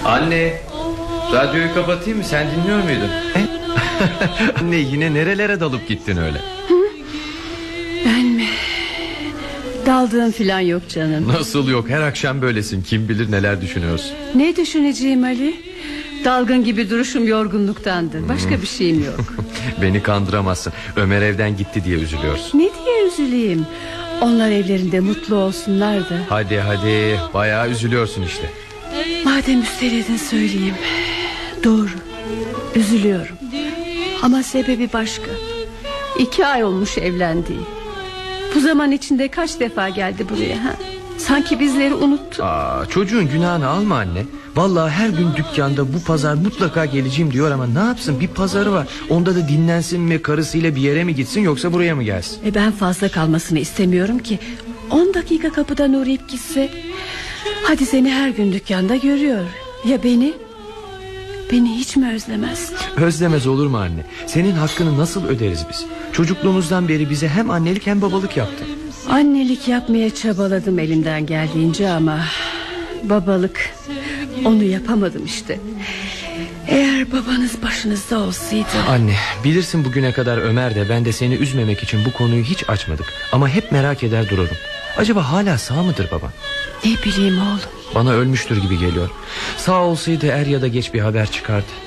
Anne, radyoyu kapatayım mı? Sen dinliyor muydun? Anne, yine nerelere dalıp gittin öyle? Ben mi? Daldığım filan yok canım. Nasıl yok, her akşam böylesin. Kim bilir neler düşünüyorsun. Ne düşüneceğim Ali? Dalgın gibi duruşum yorgunluktandır. Başka bir şeyim yok. Beni kandıramazsın. Ömer evden gitti diye üzülüyorsun. Ne diye üzüleyim? Onlar evlerinde mutlu olsunlar da. Hadi bayağı üzülüyorsun işte. Madem üsteledin söyleyeyim. Doğru, üzülüyorum. Ama sebebi başka. 2 ay olmuş evlendiği. Bu zaman içinde kaç defa geldi buraya ha? Sanki bizleri unuttu. Çocuğun günahını alma anne. Vallahi her gün dükkanda bu pazar mutlaka geleceğim diyor ama ne yapsın, bir pazarı var. Onda da dinlensin mi, karısıyla bir yere mi gitsin, yoksa buraya mı gelsin? Ben fazla kalmasını istemiyorum ki. 10 dakika kapıdan uğrayıp gitse. Hadi seni her gün dükkanda görüyor. Ya beni? Beni hiç mi özlemez? Özlemez olur mu anne? Senin hakkını nasıl öderiz biz? Çocukluğumuzdan beri bize hem annelik hem babalık yaptın. Annelik yapmaya çabaladım elimden geldiğince ama babalık, onu yapamadım işte. Eğer babanız başınızda olsaydı. Anne, bilirsin bugüne kadar Ömer de ben de seni üzmemek için bu konuyu hiç açmadık. Ama hep merak eder dururum. Acaba hala sağ mıdır baban? Ne bileyim oğlum. Bana ölmüştür gibi geliyor. Sağ olsaydı er ya da geç bir haber çıkardı.